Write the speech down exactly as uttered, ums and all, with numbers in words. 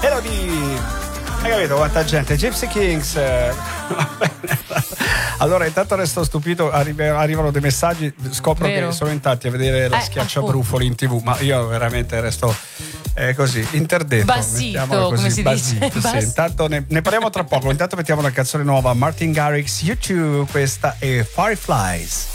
Elodie. Hai capito quanta gente? Gypsy Kings. Allora intanto resto stupito, arri- arrivano dei messaggi, scopro Vero. che sono in tanti a vedere la eh, schiacciabrufoli in tv, ma io veramente resto eh, così interdetto, basito, così, come si basito, dice sì. Intanto ne, ne parliamo tra poco. Intanto mettiamo una canzone nuova, Martin Garrix, YouTube. Questa è Fireflies.